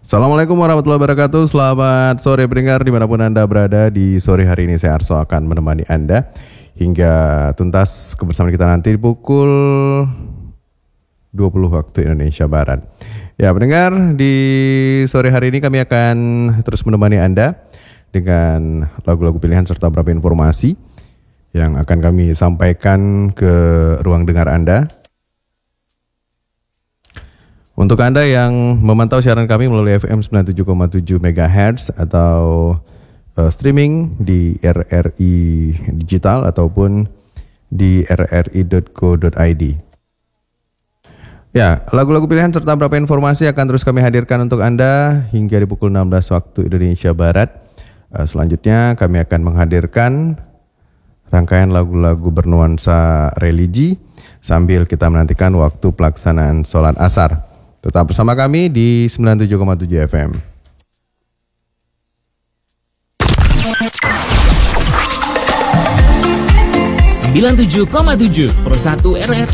Assalamualaikum warahmatullahi wabarakatuh. Selamat sore pendengar dimanapun Anda berada. Di sore hari ini saya Arso akan menemani Anda hingga tuntas kebersamaan kita nanti pukul 20 waktu Indonesia Barat. Ya pendengar, di sore hari ini kami akan terus menemani Anda dengan lagu-lagu pilihan serta beberapa informasi yang akan kami sampaikan ke ruang dengar Anda. Untuk Anda yang memantau siaran kami melalui FM 97,7 MHz atau streaming di RRI Digital ataupun di rri.co.id. Ya, lagu-lagu pilihan serta beberapa informasi akan terus kami hadirkan untuk Anda hingga di pukul 16 waktu Indonesia Barat. Selanjutnya kami akan menghadirkan rangkaian lagu-lagu bernuansa religi sambil kita menantikan waktu pelaksanaan sholat asar. Tetap bersama kami di 97,7 FM. 97,7 Pro 1 RRI